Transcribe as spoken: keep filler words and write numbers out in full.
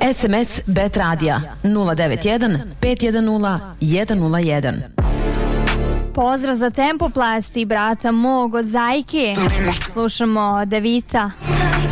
S M S Bet Radija nula devet jedan pet jedan nula jedan nula jedan. Pozdrav za Tempoplasti, brata mog od Zajke. Slušamo Devica.